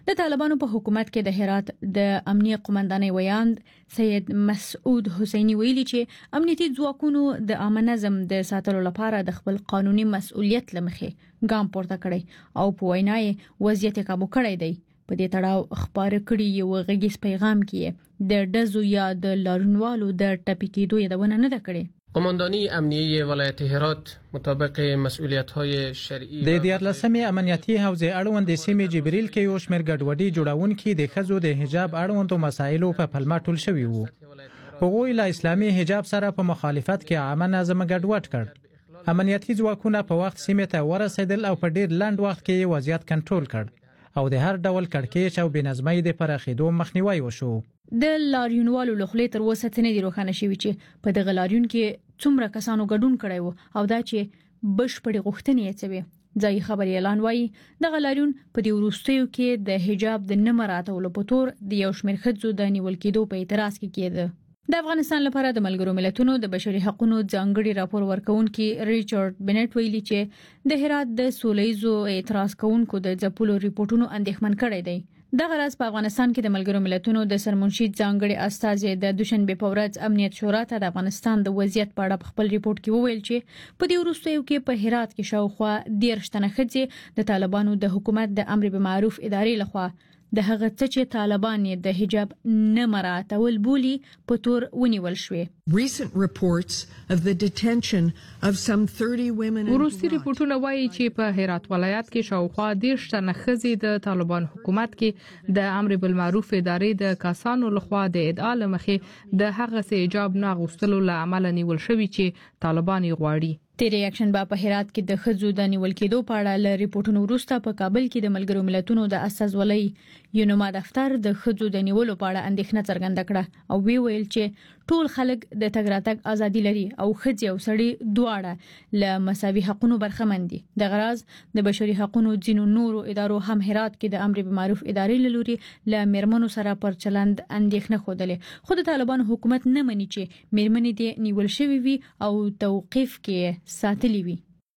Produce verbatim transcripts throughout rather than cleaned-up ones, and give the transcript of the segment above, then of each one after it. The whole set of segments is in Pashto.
د طالبانو په حکومت کې د هرات د امنیه قومندانۍ ویاند سید مسعود حسیني ویلي چې امنیتي ځواکونو د عامه نظم د ساتلو لپاره د خپل قانوني مسؤلیت لمخې ګام پورته کړی او په وینا یې وضعیت کابو کړی دی. په دې تړاو خبر کړي یو غږیز پیغام کې د دزو یا د لارونوالو د ټپي کېدو یادونه نه ده کړې. قماندانی امنیه ولایت هرات مطابق مسئولیت‌های شرعی د دیارلسمې امنیتي حوزې اړوند سیمې جبريل کې یو شمېر ګډوډي جوړونکي د ښځو د حجاب اړوند مسایلو په پلمه ټول شوي وو. هغوی له اسلامي حجاب سره په مخالفت کې عامه نظم ګډوډ کړ. امنیتي ځواکونه په وخت سیمې ته ورسېدل او په ډیر لنډ وخت کې وضعیت کنټرول کړ او د هر ډول کړکېچ او بنظمۍ د پراخېدو مخنیوي وشو. د لاریونوالو لخلې تر اوسه څه نه دي روښانه شوي چې په دغه لاریون کې څومره کسانو ګډون کړی وو او دا چې بشپړې غوښتنې یې څه وي. ځای خبري اعلان وایي دغه لاریون په دې وروستیو کې د حجاب د نه مراعاتولو په تور د یو شمېر ښځو د نیول کېدو په اعتراض کې کېده. د افغانستان لپاره د ملګرو ملتونو د بشري حقوقو ځانګړي راپور ورکونکي ریچارډ بنټ ویلي چې د هرات د سولېزو اعتراض کوونکو د ځپلو ریپورتونو اندېښمن کړی دی. دغه راز په افغانستان کې د ملګرو ملتونو د سرمنشي ځانګړي استازي د دوشنبه په ورځ امنیت شورا ته د افغانستان د وضعیت په اړه خپل ریپورت کې وویل چې په دې وروستیو کې په هرات کې شاوخوا دیرش تنه ښځې د طالبانو د حکومت د امر بالمعروف ادارې لخوا د هغه څه چې طالبان یې د حجاب نه مراعاتول بولي په تور ونیول شوې. Recent reports of the detention of some thirty women. وروستي ریپورتونه وایي چې په هرات ولایت کې شاوخوا دیرش تنه ښځې د طالبان حکومت کې د امر بالمعروف ادارې د کسانو لخوا د ادعا لمخې د هغه څه حجاب نه غوښتلو له امله نیول شوی چې طالبان یې غواړي. تیر اکشن با په هرات کې د خزو د نیول کېدو په اړه ل ریپورتونو وروسته په کابل کې د ملګرو ملتونو د استازولۍ یونما دفتر د خزو د نیولو په اړه اندېښنه څرګنده کړه او وی ویل چې ټول خلک د تګ راتګ ازادي لري او خځې او سړي دواړه له مساوي حقوقو برخمن دي. د غراض د بشري حقوقو ځینو نورو ادارو هم هرات کې د امر بالمعروف ادارې لوري له میرمنو سره پر چلند اندېښنه خوده. خود طالبان حکومت نه مني چې میرمنې دې نیول شوی وي او توقيف کې ساتلی وي.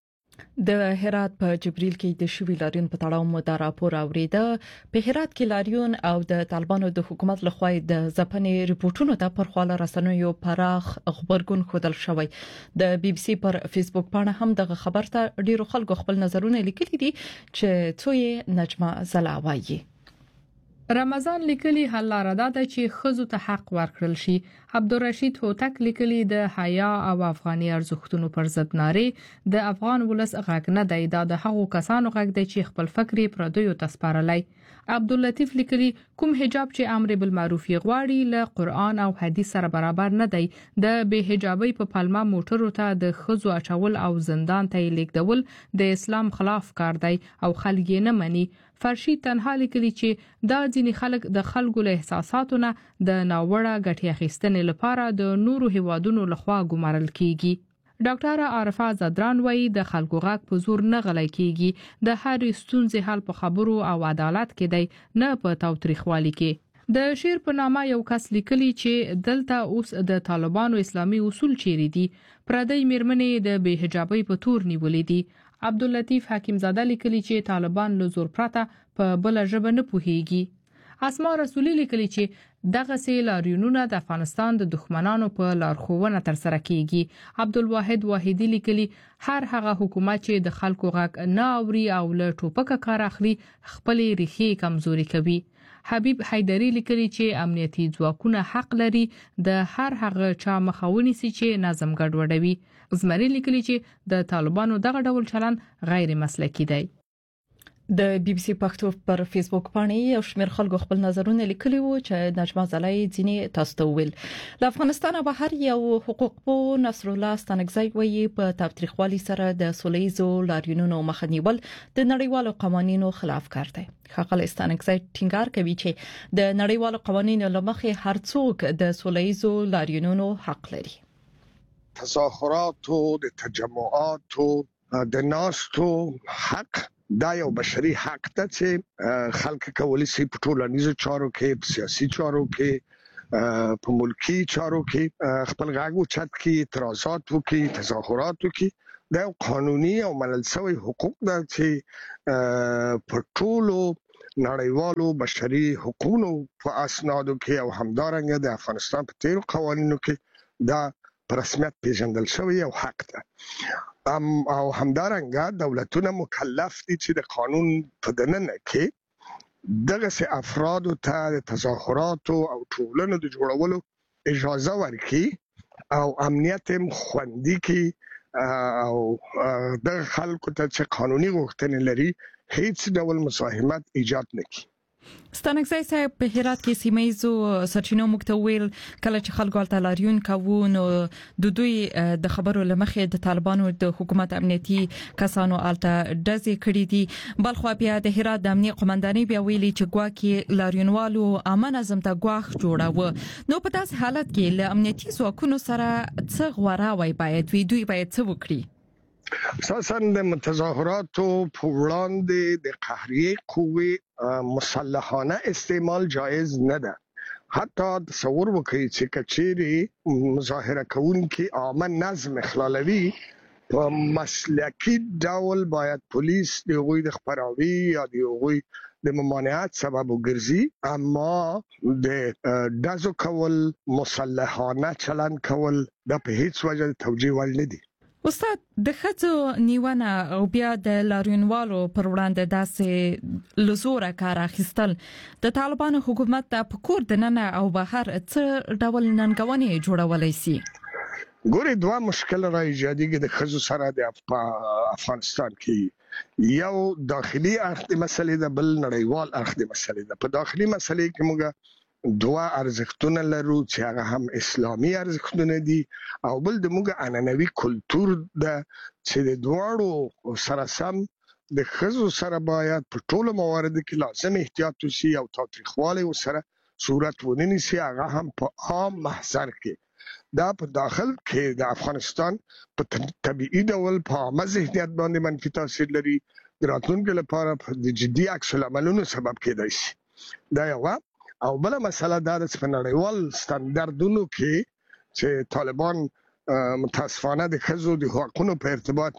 د هرات په جبريل کې د شوی لاریون په تړاو مو دا راپور اوریده. په هرات کې لاریون او د طالبانو د حکومت لخوا د ځپنې ریپورتونو ته پر خواله رسنیو پراخ خبرګون خودل شوی. د بي بي سي پر فیسبوک باندې هم دغه خبر ته ډیرو خلکو خپل نظرونه لیکلي دي چې څوی نجمه زلا وایي. رمضان لیکلی حل لاره ده چې خزو ته حق ورکړل شي. عبدالرشید هوتک لیکلی د حیا او افغاني ارزښتونو پر ضد ناره د افغان ولس غږ نه دی، دا د هغو کسانو غږ دی چې خپل فکر پردیو تسپارلای. عبداللطیف لیکلی کوم حجاب چې امر بالمعروف غواړي له قران او حدیث سره برابر نه دی. د به حجابي په پلمه موټرو ته د خزو اچول او زندان ته لیکدول د اسلام خلاف کار دی او خلک نه مني. فرشید تنها لیکلی چې دا ځینې خلک د خلکو له احساساتو نه د ناوړه ګټې اخیستنې لپاره د نورو هیوادونو لخوا ګمارل کیږي. ډاکټر عارفه زدران وایي د خلکو غږ په زور نه غلای کیږي. د هر ستونزې حل په خبرو او عدالت کې دی، نه په تاوتریخوالي کې. د شیر په نامه یو کس لیکلی چې دلته اوس د طالبانو اسلامي اصول چیرې دي. پردی میرمنې د بے حجابۍ په تور نیولې دي. عبداللطیف حکیم زاده لیکلی چې طالبان له زور پرته په بل ژبه نه پوهیږي. اسماء رسولي لیکلی چې دغه سي لاریونونه د افغانستان د دښمنانو په لارښوونه تر سره کیږي. عبدالواحد واحدی لیکلی هر هغه حکومت چې د خلکو غږ نه اوري او له ټوپکه کار اخلي خپل ریښې کمزوري کوي. حبیب حیدری لیکلی چې امنیتي ځواکونه حق لري د هر هغه چا مخاوني سي چې نظم ګډوډوي. زمری لیکلی چې د طالبانو دغه ډول چلن غیر مسلکی دی. د بي بي سي پښتو پر فیسبوک باندې یو شمېر خلکو خپل نظرونه لیکلي وو چې نجمه زلای ځینې تاسو ته ویل. له افغانستان بهر یو حقوقپو نصر الله ستانکزی وایي په تاوتریخوالي سره د سولېزو لاریونونو مخه نیول د نړیوالو قوانینو خلاف کار دی. ښاغلی ستانکزی ټینګار کوي چې د نړیوالو قوانینو لمخې هر څوک د سولېزو لاریونونو حق لري. تظاهرات او د تجمعات او د ناستو حق دا یو بشري حق ته چې خلک کولی شي په ټولنیزو چارو کې، په سیاسي چارو کې، په ملکی چارو کې خپل غږ اوچت کړي، اعتراضات وکړي، تظاهرات وکړي. دا یو قانوني او منل شوی حقوق ده چې په ټولو نړیوالو بشري حقوقو په اسنادو کې او همدارنګه د افغانستان په تیرو قوانینو کې دا په رسمیت پیژندل شوی او حق ده. ام او همدارنګه دولتونه مکلف دي چې د قانون په دننه کې دغه سه افراد ته د تظاهرات او ټولنو د جوړولو اجازه ورکړي او امنیت هم خوندي کړي او د خلکو ته چې قانوني غوښتنې لري هیڅ ډول مزاحمت ایجاد نکړي. ستانکزی صاحب په هرات کې سیمایزو سرچینو مکتویل کله چې خلکو ته لاریون کوو نو د دوی د خبرو لمخې د طالبانو د حکومت امنیتي کسانو الته دزې کړې دي. بلخو بیا د هرات د امنیت قومندانۍ بیا ویلي چې ګواکې لاریونوالو امن اعظم ته ګواښ جوړاوه. نو په داس حالت کې له امنیتي ځواکونو سره څه غوراوي باید وي دوی باید څه وکړي؟ اساساً د متظاهراتو په وړاندې د قهري قوې مسلحانه استعمال جایز نه ده. حتی تصور وکړئ چې کچېری مظاهره کوونکي عامه نظم اخلالوي په مسلکی ډول باید پولیس د غوي د خبراوي یا د غوي د ممانعت سبب وګرځي، اما د دازو کول مسلحانه چلن کول د په هیڅ وجه توجیه ول نه دي. استاد د خځو نیونه او بیا د لاریونوالو پر وړاندې داسې لزوره کار اخیستل د طالبانو حکومت ته په کور دننه او بهر څه ډول ننګونې جوړولای شي؟ ګوري دوه مشکل را ایجادېږي د خځو سره د افغانستان کې. یو داخلي اړخ د مسلې د بل نړیوال اړخ د مسلې د. په داخلي مسلې کې موږ دوه ارزښتونه لرو چې هغه هم اسلامي ارزښتونه دي او بل د موږ عنعنوي کلچر د چې د دواړو سره سم د خزو سره باید په ټولو مواردو کې لازم احتیاط وشي او تاریخوالي سره صورت ونیسي، هغه هم په عام محضر کې. دا په داخل کې د افغانستان په طبيعي ډول په عامه ذهنیت باندې منفي تاثیر لري، د راتلونکو لپاره د جدي عکس العملونو سبب کېدای شي. دا یو او بل مسله دا د نړیوال ستاندردونو کې چې طالبان متاسفانه د خزو د حقوقو په ارتباط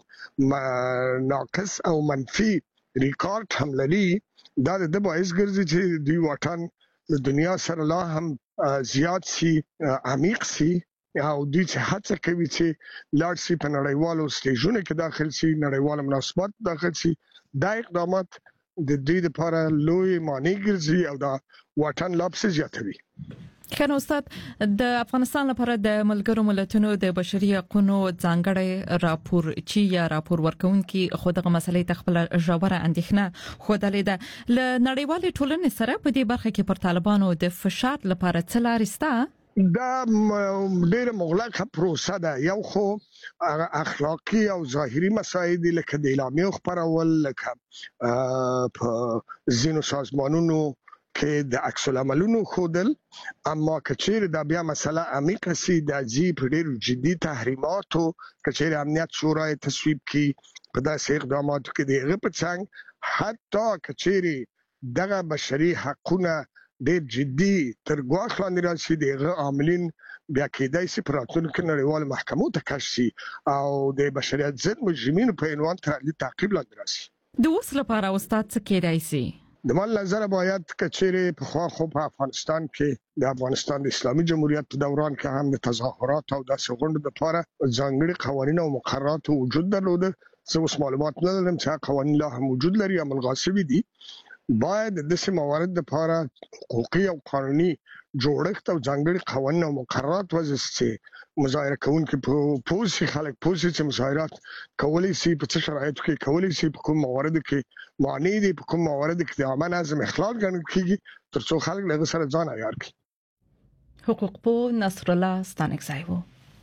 ناقص او منفي ریکارډ هم لري. دا د باعث ګرځي چې دوی واټن د دنیا سره لا هم زیات سي عمیق سي او دوی چې هڅه کوي چې لاړ سي په نړیوالو سټیجونو کې داخل سي، نړیوال مناسبات داخل سي. دا اقدامات د دې لپاره لوی معنی ګرځي او دا واټن لاپس زیاتوي. خنو استاد د افغانستان لپاره د ملګرو ملتونو د بشري حقوقو ځانګړي راپور چې یا راپور ورکونکي خودغه مسلې تخپل ژوره اندېښنه خوده ده. ل نړیوال ټولنې سره په دې برخه کې پر طالبانو د فشار لپاره څه لارې شته؟ دا ډېر مغلقه پروسه ده. یو خو اخلاقی او ظاهري مسایل لکه د اعلامیو خبرول، لکه په زینو سازمانونو کې د عکس العملونو خودل، اما کچېر دا بیا مسله عمیقه سي د جی په ډېر جدي تحریماتو کچېر امنیت شورا تصویب کی په داسې اقداماتو کې دیغه په څنګه حتی کچېر دغه بشري حقوقونه ډېر جدي تر ګواښ لاندې راشي، دغه عاملین بیا کېدای شي په راتلونکو نړیوالو محکمو ته کش شي او د بشریت ضد مجرمینو په عنوان تر تعقیب لاندې راشي. د اوس لپاره استاد څه کېدای شي؟ د مال نظر باید کچېره په خوا خو په افغانستان کې د افغانستان د اسلامي جمهوریت په دوران کې هم د تظاهرات او د سغونډو لپاره ځانګړي قوانين او مقررات وجود درلوده. څه اوس معلومات نه لرم چې قوانين لا هم وجود لري یا منغصب دي. باید د دې موارد لپاره حقوقي او قانوني جوړښت او ځانګړي قوانين او مقررات وضع شي. مظاهره کوونکي په پوسي خلک پوسي چې مظاهرات کولای شي په څه شرایطو کې کولای شي، په کوم موارد کې معنی دي، په کوم موارد کې د عامه نظم اخلال ګڼل کیږي، ترڅو خلک له سره ځان عیار کړي. حقوق پو نصر الله ستانکزی وو.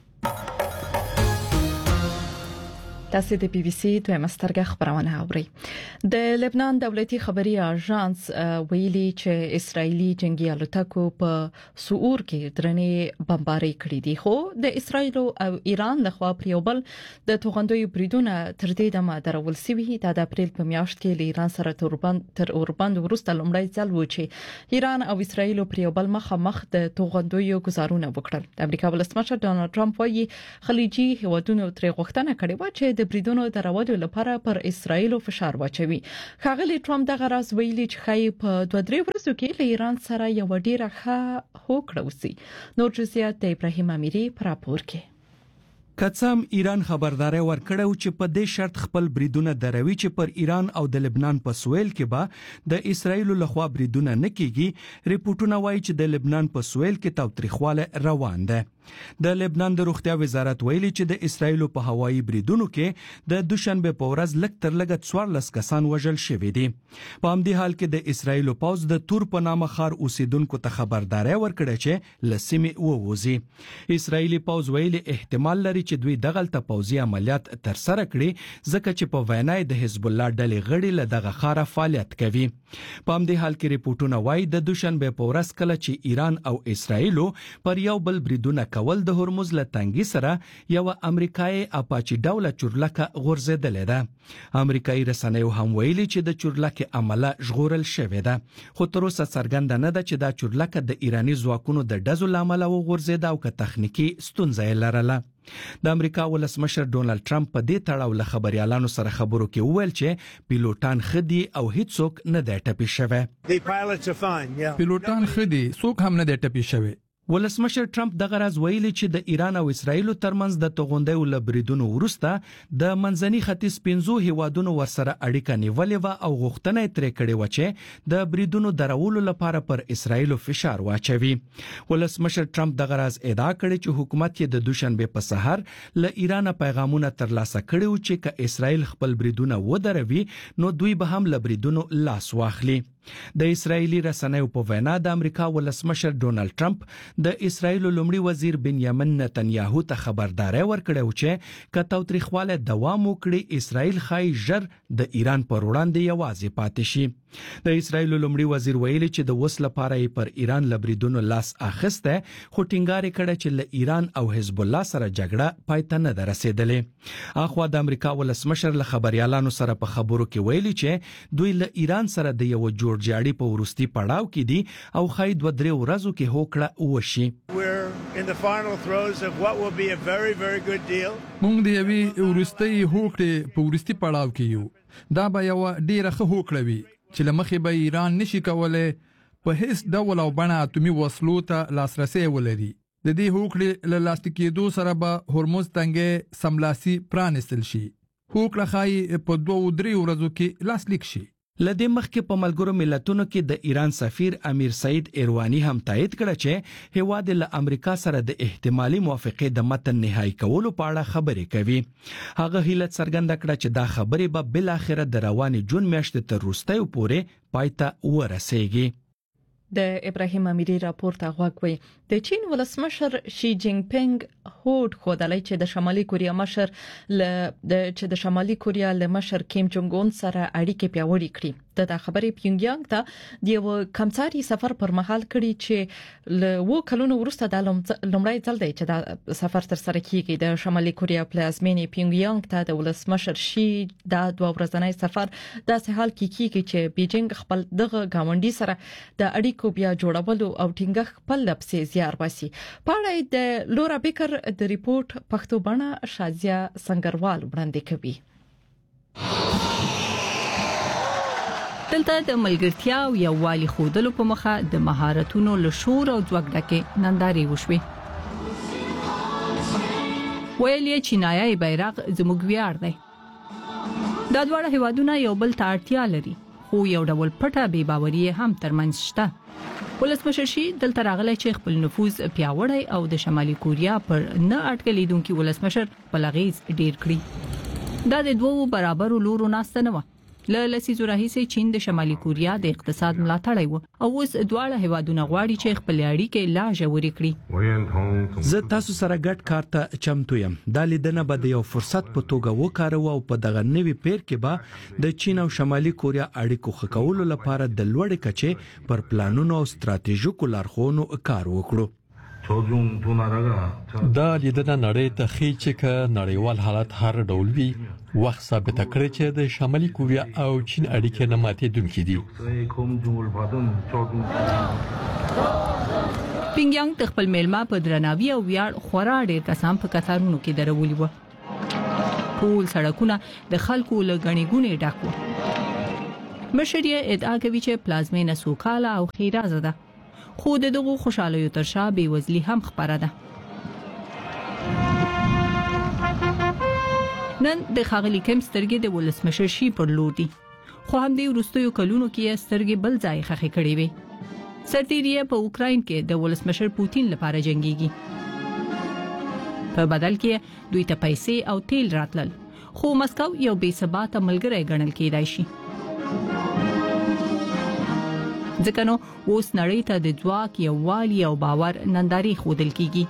تاسو د بي بي سي دوه مسترګه خبرونه اوري. د لبنان دولتي خبري اژانس ویلي چې اسرایلی جنگي الوتکو په سعور کې درنې بمباري کړې دي، خو د اسرایل او ایران لخوا پر یو بل د توغندوی بریدونه تر دې دمه درول سوي. د اپریل په میاشت کې له ایران سره توربند تر اوربند ورسته لومړی ځل و چې ایران او اسرایل پر یو بل مخامخ د توغندوی گزارونه وکړل. د امریکا ولسمشر ډونالد ټرمپ وايي خلیجي هیوادونو تر غوښتنه کړې و چې د د بریدونو درولو لپاره پر اسرایل فشار واچوي. ښاغلي ټرمپ دغه راز ویلي چې خای په دوه درې ورځو کې له ایران سره یو ډیره ښه هوکړه وسی. نور جزئیات د ابراهیم امیری پر راپور کې. کڅام ایران خبرداري ورکړو چې په دې شرط خپل بریدونه دروي چې پر ایران او د لبنان په سویل کې به د اسرایل لخوا بریدونه نه کیږي. ریپورتونه وایي چې د لبنان په سویل کې تاوتریخواله روان ده. د لبنان د روغتیا وزارت ویلي چې د اسرایل په هوایي بریدونو کې د دوشنبه په ورځ لک تر لګ څوارلس کسان وژل شوي دي. په همدې حال کې د اسرایل پوز د تور په نامه خار اوسیدونکو ته خبرداري ورکړه چې لسمه ووزي. اسرایلی پوز ویلي احتمال لري چې دوی دغلت پوزي عملیات تر سره کړي ځکه چې په وینای د حزب الله ډلې غړي له دغه خاره فعالیت کوي. په همدې حال کې ریپورتونه وایي د دوشنبه په ورځ کله چې ایران او اسرایل پر یو بل بریدونه کول د هرمز له تنګي سره یو امریکایي اپاچي ډوله چورلکه غورځیدلې ده. امریکایي رسنیو هم ویلي چې د چورلکه عمله ژغورل شوې ده، خو تر اوسه څرګنده نه ده چې دا چورلکه د ایرانی ځواکونو د ډزو لامل وغورځیده او که تخنیکی ستونزې لرله. د امریکا ولسمشر ډونالد ټرمپ په دې تړاو له خبريالانو سره خبرو کې وویل چې پیلوټان خدي او هیڅوک نه دی ټپي شوی. پیلوټان خدي څوک هم نه دی ټپي شوی. ولسمشر ټرمپ دغه راز ویلي چې د ایران او اسرایل ترمنځ د توغندې ول بریدونو وروسته د منځني ختیځ پنځو هیوادونو ورسره اړیکه نیولې و او غوښتنه ترې کړې و چې د بریدونو درولو لپاره پر اسرایل فشار واچوي. ولسمشر ټرمپ دغه راز ادعا کړې چې حکومت یې د دوشنبه په سحر له ایران پیغامونه ترلاسه کړي چې ک اسرایل خپل بریدونه ودروي نو دوی به هم له بریدونو لاس واخلي. د اسرایلی رسنیو په وینا د امریکا ولسمشر ډونالد ټرمپ د اسرایل لومړي وزیر بنیامین نتنیاهو ته خبرداري ورکړه چې کته تاریخواله دوام وکړي اسرایل خای ژر د ایران پر وړاندې یوازې پاتې شي. د اسرایل لومړي وزیر ویلي چې د وسله لپاره پر ایران لبریدونو لاس اخسته خو ټینګار کړه چې له ایران او حزب الله سره جګړه پای ته نه رسیدلې. اخوا د امریکا ولسمشر له خبريالانو سره په خبرو کې ویلي چې دوی له ایران سره د یو جوړ جاړي په ورستي پړاو کې دي او خاید و درې ورځو کې هوکړه وشي. مونږ د یوې ورستي هوکړې په ورستي پړاو کې یو. دا به یو ډیره ښه هوکړه وي چې لمخې به ایران نشي کولای په هیڅ ډول او بڼه اتومي وسلو ته لاسرسي ولري. د دې هوکړې له لاسلیک کېدو سره به هرمز تنګي سملاسي پرانستل شي. هوکړه خای په دوه درې ورځو کې لاسلیک شي. لدې مخکې په ملګرو ملتونو کې د ایران سفیر امیر سعید ایروانی هم تایید کړ چې هیواد له امریکا سره د احتمالي موافقې د متن نهایی کولو په اړه خبرې کوي. هغه هیله څرګنده کړه چې دا خبرې به بل اخره د رواني جون میاشتې تر وروستیو پورې پایته ورسیږي. د ابراهیم امیری راپور ته غوږ وي. د چین ولسمشر شي جین پینګ هوډ خدای چې د شمالي کوریا مشر ل د چې د شمالي کوریا له مشر کیم جونګ اون سره اړیکې پیاوړې کړې. د خبرې پیونګیانګ ته د یو کمساري سفر پر مهال کړي چې له و کلونو وروسته د لومړی ځل دی چې دا سفر تر سره کیږي. د شمالي کوریا پلازمینې پیونګیانګ ته د ولسمشر شي د دوه ورځنی سفر د حال کې کیږي چې بیجینګ خپل دغه گاونډي سره د اړیکو بیا جوړولو او ټینګښت خپل لپسې زیار باسي. پاړای د لورا بیکر د ریپورت پښتو بڼه شازیا سنگروال وړاندې کوي. دلته د ملګرتیا او یووالي خودلو په مخه د مهارتونو له شور او ځواک ډکه ننداري وشوي. ویلي چینایي بیرغ زموږ ویاړ دی. دا دواړه هیوادونه یو بل ته اړتیا لري خو یو ډول پټه بې باوري هم ترمنځ شته. ولسمشر شي دلته راغلی چې خپل نفوذ پیاوړی او د شمالي کوریا پر نه اټکلیدونکو ولسمشر بلغیز ډیر کړی. دا د دوو برابرو لورو ناسته نه و. له لسیزو راهیسې چین د شمالي کوریا د اقتصاد ملاتړی و او اوس دواړه هیوادونه غواړي چې خپل اړیکې لا ژورې کړي. زه تاسو سره ګډ کار ته چمتو یم. دا لیدنه به د یو فرصت په توګه وکاروو او په دغه نوي پیر کې به د چین او شمالي کوریا اړیکو ښه کولو لپاره د لوړې کچې پر پلانونو او ستراتیژیکو لارښوونو کار وکړو. دا لیدنه نړۍ ته ښیي چې ک نړیوال حالت هر ډول وي وخت ثابت کړی چې د شمالي کوریا او چین اړیکې نه ماتېدونکې دي. پینګیانګ د خپل میلمه په درناوي او ویاړ خورا ډېر کسان په کثارونو کې درولي و. ټول سړکونه د خلکو لګڼې ګونې ډک وو. مشر یې ادعا کوي چې پلازمینه سوکاله او خیرازه ده، خو د دغو خوشالۍ تر شا بېوزلي هم خبره ده. نن د ښاغلي کیم سترګې د ولسمشر شي پر لور دي، خو هم د وروستیو کلونو کې سترګې بل ځای خخې کړې وي. سرتیری په اوکراین کې د ولسمشر پوتین لپاره جنگيږي، په بدل کې دوی ته پیسې او تیل راتلل، خو مسکو یو بې ثباته ملګری ګڼل کېدای شي. ځکه نو اوس نړۍ ته د ځواک یووالي او باور ننداري ښودل کیږي.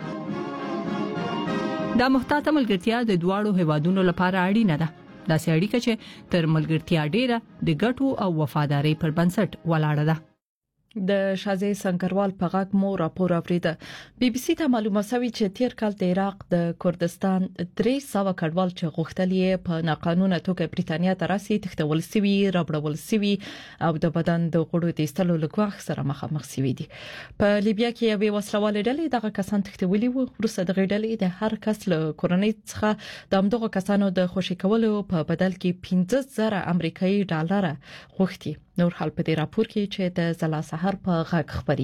دا محتاطه ملګرتیا د دواړو هیوادونو لپاره اړینه ده، داسې اړیکه چې تر ملګرتیا ډیره د ګټو او وفاداری پر بنسټ ولاړه ده. د شازي سنگروال په غاک مو راپور اوریده. بي بي سي ته معلومه شوی چې تیر کال د عراق د کردستان درې سوه کډوال چې غوښتل په ناقانونه توګه بریتانیا ته راسي تختول سوي رابړول سوي او د بدن د غړو د ایستلو لګوخ سره مخامخ سوي دي. په لیبیا کې یو وسلوال ډلې دغه کسان تختولي وو، وروسته د غړډلې د هر کس له کورنۍ څخه د همدغه کسانو د خوشی کولو په بدل کې پنځه زره امریکایي ډالر غوښتي. نور حال په دې راپور کې چې د زلا سحر په غاک خبري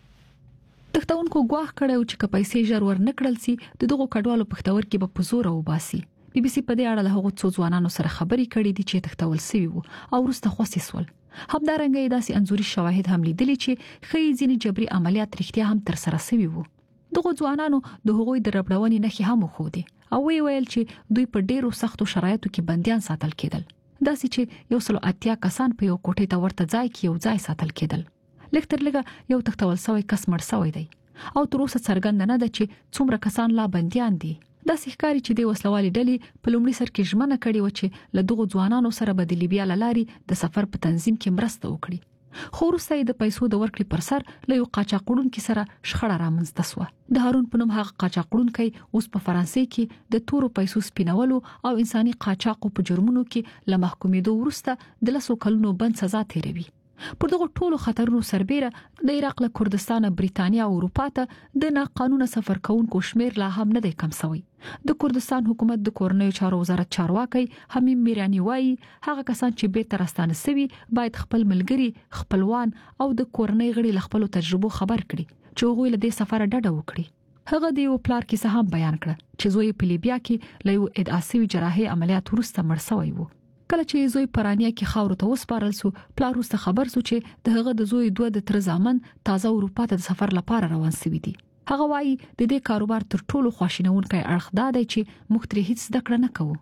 کې تختونکو غواخ کړو چې که پیسې ژر ور نکړل سي د دغه کډوالو پختور کې به پزور او باسي. بي بي سي په دې اړه له هغو څو ځوانانو سره خبري کړې دي چې تختول سوي وو او وروسته خوسي سول. همدارنګه داسې انزوري شواهد هم لیدلي چې خې ځینې جبري عملیات رښتیا هم تر سره سوي وو. دغه ځوانانو د هغوی د ربړونې نخي هم خو دي او وی ویل چې دوی په ډیرو سختو شرایطو کې بنديان ساتل کېدل، داسې چې یو سلو اتیا کسان په یو کوټې ته ورته ځای کې یو ځای ساتل کېدل. لکتر لګه یو تختول سوی کس مړ سوی دی او تر اوسه څرګند نه ده چې څومره کسان لا بنديان دي. داسې ښکاري چې د وسلوالي ډلې په لومړي سر کې ژمنه کړې و چې له دغو ځوانانو سره به د لیبیا لاري د سفر په تنظیم کې مرسته وکړي، خو وروسته د پیسو د ورکړې پر سر له یو قاچاقړونکو سره شخړه رامنځته شوه. د هارون په نوم هغه قاچاقړونکی اوس په فرانسې کې د تورو پیسو سپینولو او انساني قاچاقو په جرمونو کې له محکومېدو وروسته د لسو کلونو بند سزا تیروي. پر دغه ټولو خطرونو سربېره د عراق له کردستان بریتانیا او اروپا ته د ناقانونه سفر کوونکو شمیر لا هم نه دی کم شوی. د کردستان حکومت د کورنیو چارو وزارت چارواکي حمیم میرانی وایي هغه کسان چې به ترستانه سوي باید خپل ملګري، خپلوان او د کورنۍ غړي له خپل تجربو خبر کړي چې هغوی له دې سفر ډډه وکړي. هغه د یو پلار کیسه هم بیان کړه چې زوی په لیبیا کې له یو ادعاسي جراحي عملیات وروسته مړ شوی وو. کله چې زوی پرانیا کې خاور ته وسپارل سو، پلار وروسته خبر سو چې د هغه د زوی دوه د تر ځامن تازه اروپا ته د سفر لپاره روان شوی دي. هغه وایي د دې کاروبار تر ټولو خواشینونکی اړخ دا دی چې موږ ترې هیڅ زده کړه نه کوو.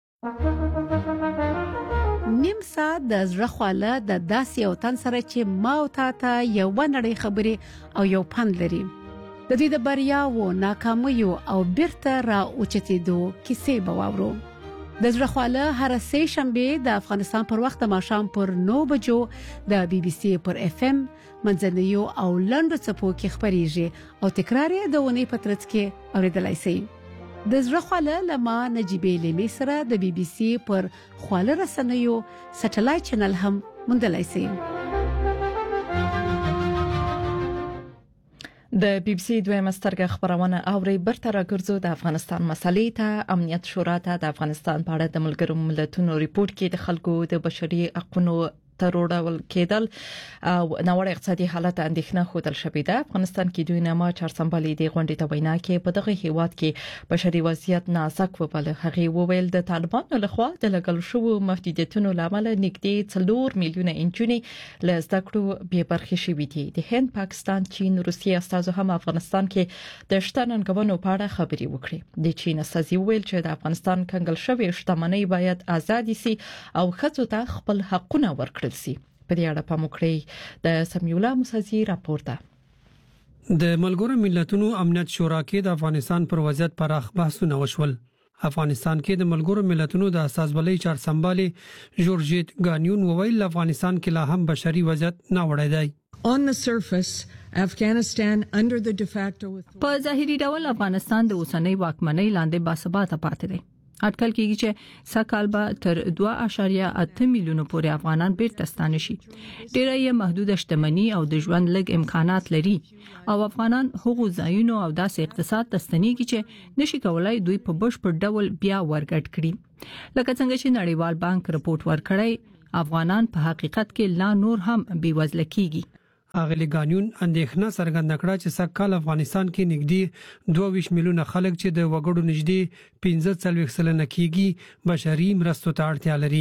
نیم ساعت د زړه خواله د داسې یو تن سره چې ما او تا ته یو نړۍ خبرې او یو پند لري، د دې د بریا او ناکامیو او بیرته را اوچتېدو کیسې به واورو. د زړه خواله هر سه شنبه د افغانستان پر وخت ماښام پر نو بجو د بي بي سي پر اف ام منځنیو او لنډو څپو کې خبريږي او تکرار یې د ونې په ترڅ کې اوریدلای شئ. د زړه خواله لما نجيبه لمی سره د بي بي سي پر خواله رسنیو سټلایټ چینل هم موندلای شئ. د بي بي سي دویمه سترګه خبرونه اوري برتر راګرځو د افغانستان مسلې ته. امنیت شورا ته د افغانستان په اړه د ملګرو ملتونو ریپورت کې د خلکو د بشري حقوقو تروړول کېدل او نوړ اقتصادي حالت اندېښنه خوتل شوې ده. افغانستان کې دوی نامه چارسمبالي دی غونډې ته وینا کې په دغه هیواد کې بشري وضعیت نازک وبل. هغه وویل د طالبانو لخوا د لګل شوو محدودیتونو لامل نږدې څلور میلیونه انجونی له زده کړو بې برخې شوې دي. د هند، پاکستان، چین، روسیې استازو هم افغانستان کې د شتننګونو په اړه خبري وکړي. د چین استازي ویل چې د افغانستان کنګل شوی شتمنۍ باید آزاد شي او خځو ته خپل حقونه ورکړي سي. په دې اړه په مکړی د سمیولا مسازي راپور ده. د ملګرو ملتونو امنیت شورا کې د افغانستان پر وضعیت پراخ بحثونه وشول. افغانستان کې د ملګرو ملتونو د اساسبلۍ چارسمبالي جورجیت غانیون وویل افغانستان کې لا هم بشري وضعیت نه وړی دی. On the surface, Afghanistan under the de facto په ظاهري ډول افغانستان د اوسنۍ واکمنۍ لاندې باثباته پاتې دی اټکل کېږي چې سکهال به تر دوه اعشاریه اته میلیونه پورې افغانان بیرته ستانه شي. ډېر یې محدود شتمنۍ او د ژوند لږ امکانات لري او افغانان هغو ځایونو او داسې اقتصاد ته ستنېږي چې نشي کولای دوی په بشپړ ډول بیا ورګډ کړي. لکه څنګه چې نړیوال بانک رپورت ورکړی افغانان په حقیقت کې لا نور هم بیوزله کیږي. اغلی غانیون اندېښنه څرګنده کړه چې سکهال افغانستان کې نږدې دوه ویشت میلیونه خلک چې د وګړو نږدې پنځه څلوېښت سلنه کېږي بشري مرستو ته اړتیا لري.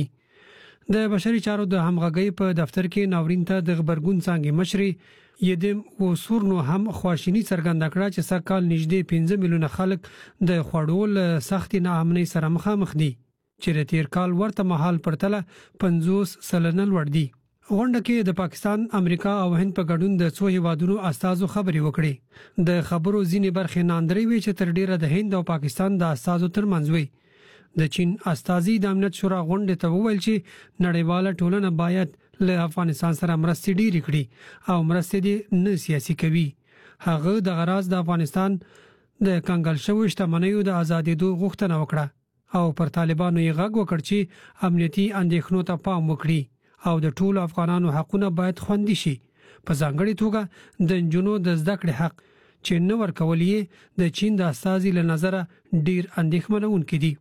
د بشري چارو د همغږۍ په دفتر کې ناورین ته د خبرګون څنګه مشري یدم وسورنو هم خواشینی څرګنده کړه چې سکهال نږدې پنځه میلیونه خلک د خوړول سخت ناامنۍ سره مخامخ دي چې د تیر کال ورته مهال پرتله پنځوس سلنه لوړ دي. غونډه کې د پاکستان، امریکا او هند په ګډون د څو هیوادونو استازو خبرې وکړې. د خبرو ځینې برخې ناندري وی چې تر ډیره د هند او پاکستان د استازو ترمنځ وي. د چین استازي د امنیت شورا غونډې ته وویل چې نړیواله ټولنه باید له افغانستان سره مرستې ډېرې کړي او مرستې دې نه سیاسي کوي. هغه د غراض د افغانستان د کنګل شوی شتمنیو د ازادېدو غوښتنه وکړه او پر طالبانو یې غږ وکړ چې امنیتي اندېښنو ته پام وکړي او د ټولو افغانانو حقونه باید خوندي شي. په ځانګړي توګه د جنونو د زده کړې حق چې نو ورکول یې د چین د استازي له نظره ډیر اندېښمنونکي دي.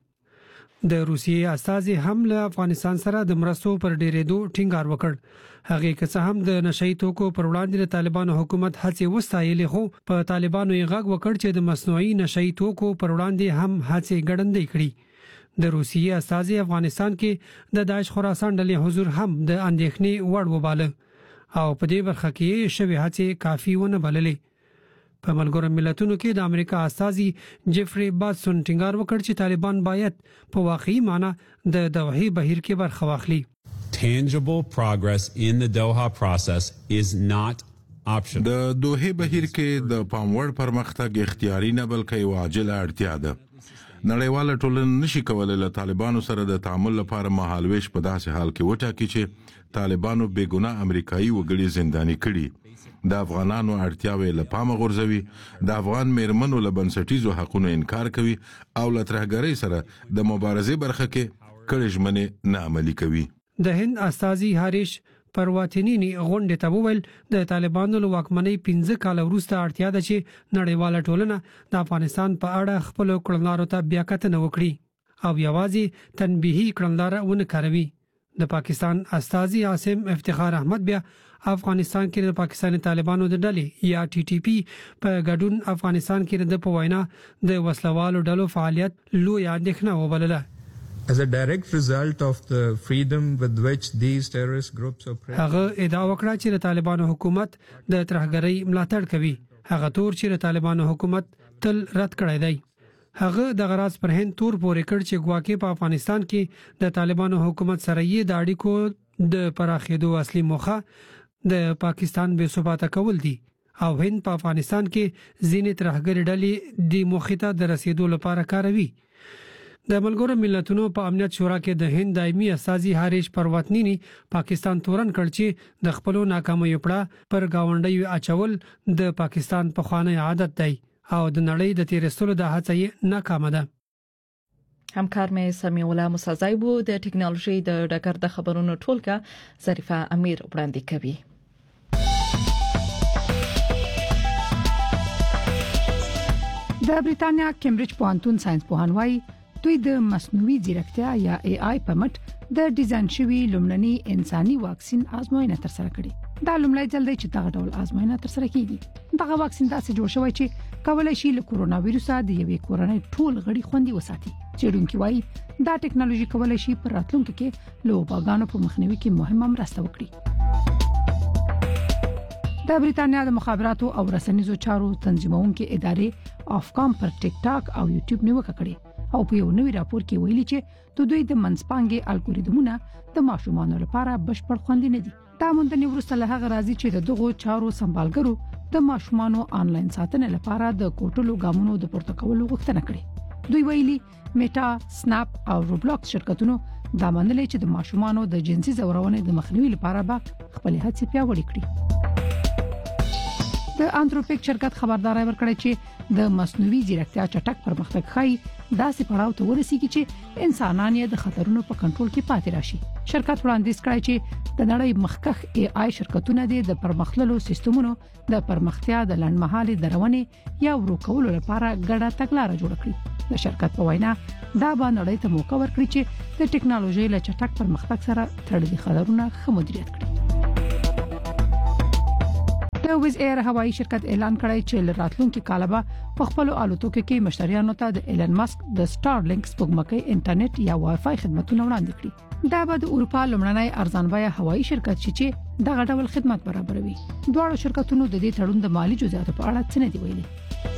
د روسیې استازي هم له افغانستان سره د مرستو پر ډیرېدو ټینګار وکړ. هغه که څه هم د نشئی توکو پر وړاندې د طالبانو حکومت هڅې وستایلې، خو په طالبانو یې غږ وکړ چې د مصنوعي نشئی توکو پر وړاندې هم هڅې ګړندې کړي. د روسیې استازي افغانستان کې د داعش خراسان ډلې حضور هم د اندېښنې وړ وباله او په دې برخه کې شوی هڅې کافي ونه بللې. په ملګرو ملتونو کې د امریکا استازي جيفري باتسون ټینګار وکړ چې طالبان باید په واقعي معنی د دوحې بهیر کې برخه واخلي. Tangible progress in the Doha process is not optional. د دوحې بهیر کې د پاموړ پرمختګ اختیاري نه بلکې یو عاجله اړتیا ده. نړیواله ټولنه نشي کولای له طالبانو سره د تعامل لپاره مهالويش په داسې حال کې وټاکي چې طالبانو بیګناه امریکایي وګړي زنداني کړي، د افغانانو اړتیاوې له پامه غورځوي، د افغان میرمنو له بنسټیزو حقوقو انکار کوي او له ترهګرۍ سره د مبارزې برخه کې کړي ژمنې نه عملي کوي. د هند استازي هریش پرواتینی غونډه ته وویل د طالبانو له واکمنۍ پنځه کال وروسته اړتیا ده چې نړیواله ټولنه د افغانستان په اړه خپل کړنلارو ته بیا کتنه وکړي او یوازې تنبیهي کړنلار ونه کاروي. د پاکستان استازي عاصم افتخار احمد بیا افغانستان کې د پاکستاني طالبانو د ډلې یا ټي ټي پی په ګډون افغانستان کې د پوینا د وسلوالو ډلو فعالیت لوی اندېښنه وبلله. As a direct result of the freedom with which these terrorist groups operate. هغه ادعا وکړه چې د طالبانو حکومت د ترهګرۍ ملاتړ کوي، هغه تور چې د طالبانو حکومت تل رد کړی دی. هغه د غراض پر هند تور پورې کړ چې ګواکې په افغانستان کې د طالبانو حکومت سره یې د اړیکو د پراخېدو اصلي موخه د پاکستان بې ثباته کول دي او هند په افغانستان کې ځینې ترهګر ډلې د موخې ته د رسیدو لپاره کاروي. د ملګرو ملتونو په امنیت شورا کې د هند دایمي استازي هریش پرواتینی پاکستان تورن کړ چې د خپل ناکامیو پړه پر گاونډي اچول د پاکستان په خوانه عادت دی او د نړۍ د تیرستلو د هڅې ناکامه ده. همکار مې سمیع الله مسازای بو د ټکنالوژي د ډګر د خبرونو ټولګه ظریفه امیر وړاندې کوي. د بریټانیا کمبریج پوهنتون ساينس پوهان وايي دوی د مصنوعي ځیرکتیا یا ای آی په مټ د ډیزاین شوی لومړنی انساني واکسین آزموینه ترسره کړې. دا لومړی ځل دی چې دغه ډول آزموینه ترسره کیږي. دغه واکسین داسې جوړ شوی چې کولای شي له کورونا وایروس د یوې کورنۍ ټول غړي خوندي وساتي. څېړونکو وايي دا ټکنالوژي کولای شي پر راتلونکي کې له وباګانو په مخنیوي کې مهمه مرسته وکړي. د بریټانیا د مخابراتو او رسنیزو چارو تنظیمونکو ادارې افکام پر ټیک ټاک او یوټیوب نیوکه کړې او په یو نوی راپور کې ویلي چې د دوی د منځپانګې الګوریدمونه د ماشومانو لپاره بشپړ خوندي نه دي. دا موندنې وروسته له هغه راځي چې د دغو چارو سمبالګرو د ماشومانو آنلاین ساتنې لپاره د کوټلو ګامونو د پورته کولو غوښتنه کړې. دوی ویلي میټا، سناپ او روبلاکس شرکتونو دا منلې چې د ماشومانو د جنسي زورونې د مخنیوي لپاره به خپل هڅې پیاوړې کړي. د انتروپیک شرکت خبرداري ورکړه چې د مصنوعي ځیرکتیا چټک پرمختګ ښایي داسې پړاو ته ورسیږي چې انسانان یې د خطرونو په کنټرول کې پاتې راشي. شرکت وړاندیز کړی چې د نړۍ مخکښ ای آی شرکتونه د پرمختللو سیستمونو د پرمختیا د لنډمهالي درونې یا ورو کولو لپاره ګډه تګلارې جوړ کړي. د شرکت په وینا دا به نړۍ ته موقع ورکړي چې د ټکنالوژي له چټک پرمختګ سره تړلي خطرونه ښه مدیریت کړي. د ویز ایر هوایي شرکت اعلان کړی چې راتلونکي کال به په خپل الوتکو کې مشتریانو ته د ایلن ماسک د سټارلینک سپوږمکۍ انټرنیټ یا وای فای خدماتونه وړاندې کړي. دا به د اروپا لومړنی ارزان بیه هوایي شرکت شي چې دغه ډول خدمات برابروي. دواړو شرکتونو د دې تړون د مالی جزئیاتو په اړه څه نه دی ویلي.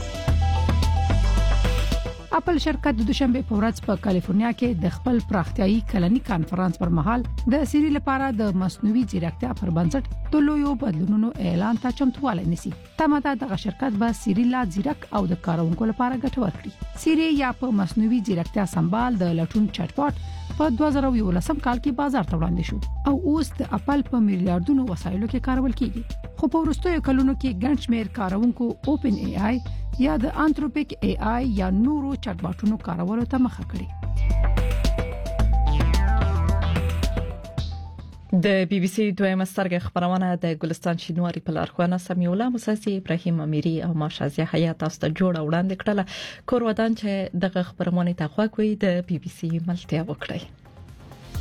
اپل شرکت د دوشنبه په ورځ په کالیفورنیا کې د خپل پراختیايي کلنی کانفرنس پر مهال د سری لپاره د مصنوعي ځیرکتیا پر بنسټ د لویو بدلونونو اعلان ته چمتووالی نیسي. تماده دغه شرکت به سری لا ځیرک او د کارونکو لپاره ګټور کړي. سری یا په مصنوعي ځیرکتیا سمبال د لټون چټ باټ په دوه زره یولسم کال کې بازار ته وړاندې شو او اوس د اپل په میلیارډونو وسایلو کې کارول کیږي. خو په وروستیو کلونو کې ګڼ شمېر کارونکو اوپن ای آی یا د انتروپیک ای آی یا نورو چټ باټونو کارولو ته مخه کړي. د بي بي سي دویمه سترګې خبرونه د ګلستان شینواری په لارښوونه سمیع الله موسی ابراهیم امیری او ماشازیه حیات تاسو ته جوړ وړاندې کړل. کور ودان چې دغه خبرونه ته خو کوي د بي بي سي ملتیا وکړي.